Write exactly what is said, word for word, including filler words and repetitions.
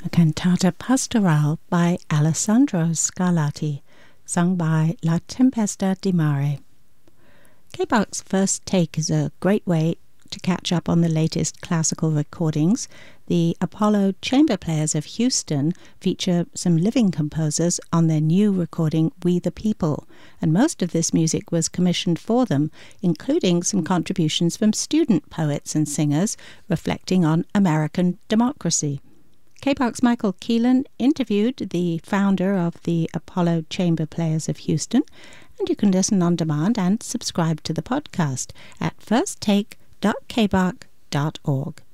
a cantata pastorale by Alessandro Scarlatti, sung by La Tempesta di Mare. K-Bach's First Take is a great way to catch up on the latest classical recordings. The Apollo Chamber Players of Houston feature some living composers on their new recording, We the People, and most of this music was commissioned for them, including some contributions from student poets and singers reflecting on American democracy. K-Bach's Michael Keelan interviewed the founder of the Apollo Chamber Players of Houston, and you can listen on demand and subscribe to the podcast at first take dot k bach dot org.